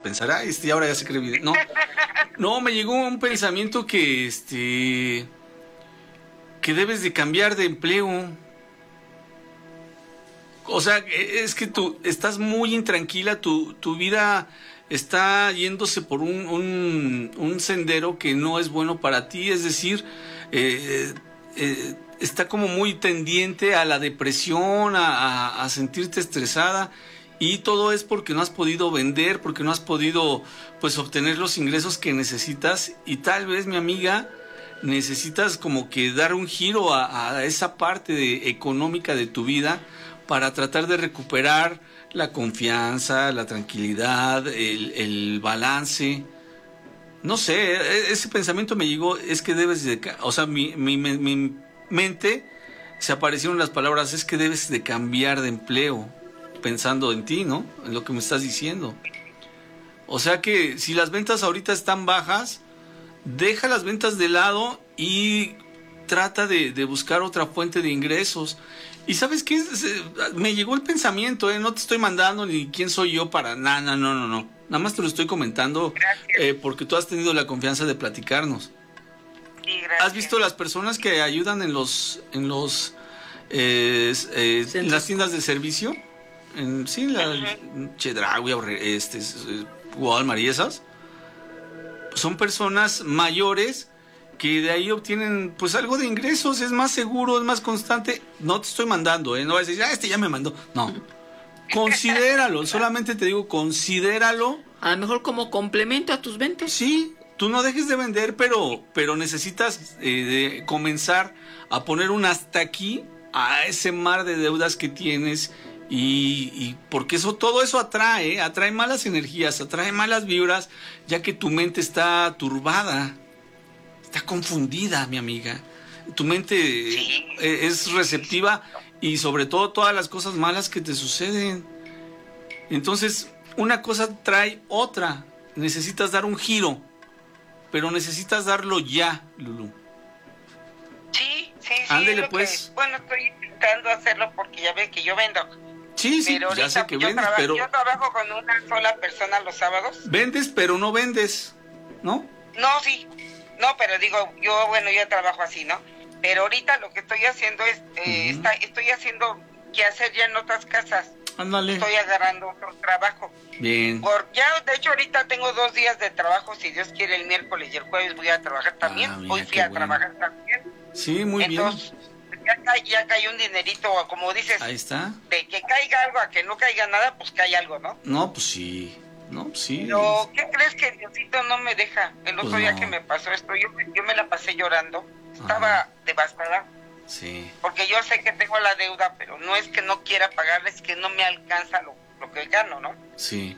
pensar, ay, ahora ya se cree bien. No, no, me llegó un pensamiento que debes de cambiar de empleo. O sea, es que tú estás muy intranquila, tu vida está yéndose por un sendero que no es bueno para ti, es decir, está como muy tendiente a la depresión, a sentirte estresada, y todo es porque no has podido vender, porque no has podido pues obtener los ingresos que necesitas, y tal vez, mi amiga, necesitas como que dar un giro a esa parte económica de tu vida para tratar de recuperar la confianza, la tranquilidad, el balance. No sé, ese pensamiento me llegó, es que debes de... O sea, mi mente se aparecieron las palabras, es que debes de cambiar de empleo, pensando en ti, ¿no? En lo que me estás diciendo. O sea que si las ventas ahorita están bajas, deja las ventas de lado y trata de buscar otra fuente de ingresos. Y ¿sabes qué? Me llegó el pensamiento, no te estoy mandando ni quién soy yo para... No. Nada más te lo estoy comentando porque tú has tenido la confianza de platicarnos. Sí, gracias. ¿Has visto las personas que ayudan en las tiendas de servicio? Chedraui, Walmart y esas. Son personas mayores que de ahí obtienen pues algo de ingresos, es más seguro, es más constante. No te estoy mandando, no vas a decir, ya me mandó. No, considéralo, solamente te digo, considéralo. A lo mejor como complemento a tus ventas. Sí, tú no dejes de vender, pero necesitas comenzar a poner un hasta aquí a ese mar de deudas que tienes, y porque todo eso atrae malas energías, atrae malas vibras, ya que tu mente está turbada. Está confundida, mi amiga. Tu mente es receptiva y sobre todo todas las cosas malas que te suceden. Entonces, una cosa trae otra. Necesitas dar un giro, pero necesitas darlo ya, Lulú. Sí. Ándele, pues. Bueno, estoy intentando hacerlo porque ya ves que yo vendo. Sí, pero ya sé que vendes, pero... Yo trabajo con una sola persona los sábados. Vendes, pero no vendes, ¿no? No, sí. No, pero digo, yo trabajo así, ¿no? Pero ahorita lo que estoy haciendo es, estoy haciendo que hacer ya en otras casas. Ándale. Estoy agarrando otro trabajo. Bien. De hecho, ahorita tengo 2 días de trabajo, si Dios quiere, el miércoles y el jueves voy a trabajar también. Mira, hoy fui a trabajar también. Sí, muy Entonces, ya cayó un dinerito, como dices. Ahí está. De que caiga algo a que no caiga nada, pues cae algo, ¿no? No, pues sí. Pero, ¿qué crees que Diosito no me deja? El otro día que me pasó esto, yo me la pasé llorando. Estaba devastada. Sí. Porque yo sé que tengo la deuda, pero no es que no quiera pagarla, es que no me alcanza lo que gano, ¿no? Sí.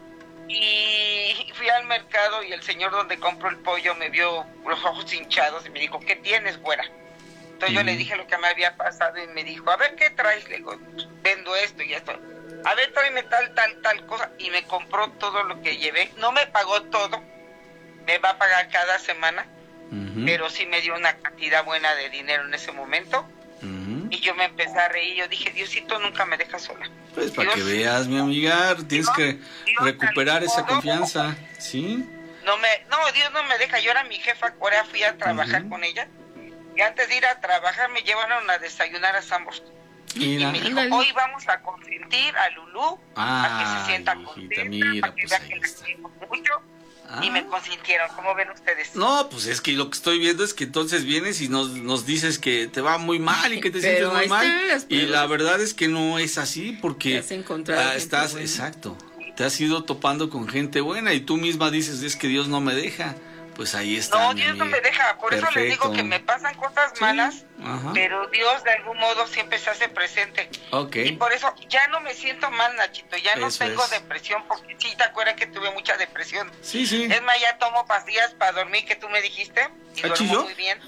Y fui al mercado y el señor donde compro el pollo me vio los ojos hinchados y me dijo, ¿qué tienes, güera? Entonces yo le dije lo que me había pasado y me dijo, a ver, ¿qué traes? Le digo, pues, vendo esto y esto. A ver, tráeme tal cosa. Y me compró todo lo que llevé. No me pagó todo. Me va a pagar cada semana. Pero sí me dio una cantidad buena de dinero en ese momento. Y yo me empecé a reír. Yo dije, Diosito nunca me deja sola. Pues para que veas, mi amiga, tienes que recuperar esa confianza. ¿Sí? Dios no me deja. Yo era mi jefa. Ahora fui a trabajar con ella. Y antes de ir a trabajar me llevaron a desayunar a Sambors. Mira. Y me dijo, hoy vamos a consentir a Lulú, a que se sienta contenta, para que vea que la quiero mucho, y me consintieron. ¿Cómo ven ustedes? No, pues es que lo que estoy viendo es que entonces vienes y nos dices que te va muy mal y que te sientes muy mal, y la verdad es que no es así, porque estás, exacto, te has ido topando con gente buena y tú misma dices, es que Dios no me deja. Pues ahí está. No, Dios no me deja, por eso les digo que me pasan cosas malas, pero Dios de algún modo siempre se hace presente. Y por eso ya no me siento mal, Nachito, ya no tengo depresión, porque sí, te acuerdas que tuve mucha depresión. Sí. Es más, ya tomo pastillas para dormir, que tú me dijiste, y duermo muy bien.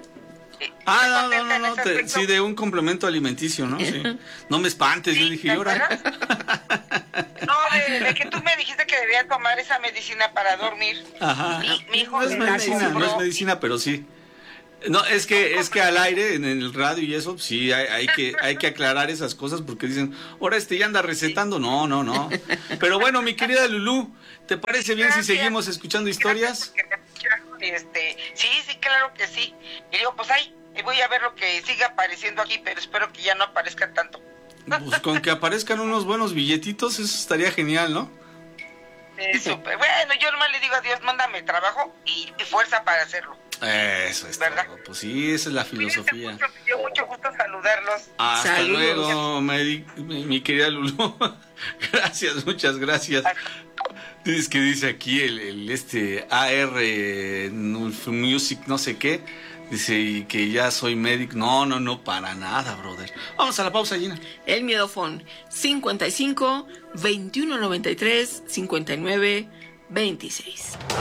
No, sí, de un complemento alimenticio, ¿no? Sí. No me espantes, yo dije, ahora. No, de que tú me dijiste que debía tomar esa medicina para dormir. Ajá. Mi hijo no es medicina, pero sí. No, es que al aire, en el radio y eso, sí, hay que aclarar esas cosas porque dicen, ahora ya anda recetando. No. Pero bueno, mi querida Lulú, ¿te parece bien si seguimos escuchando historias? Sí, claro que sí. Y digo, pues ahí voy a ver lo que siga apareciendo aquí, pero espero que ya no aparezca tanto. Pues con que aparezcan unos buenos billetitos, eso estaría genial, ¿no? Súper. Bueno, yo nomás le digo a Dios, mándame trabajo y fuerza para hacerlo. Eso es ¿verdad? todo. Pues sí, esa es la filosofía. Me dio mucho gusto saludarlos. Hasta Saludos. luego, mi querida Lulú. Gracias, muchas gracias. Es que dice aquí el AR Music no sé qué, dice y que ya soy médico. No, para nada, brother. Vamos a la pausa, Gina. El Miedofón 55 21 93 59 26.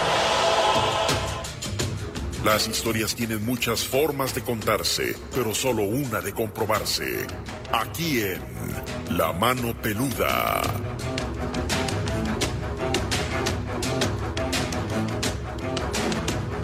Las historias tienen muchas formas de contarse, pero solo una de comprobarse. Aquí en La Mano Peluda.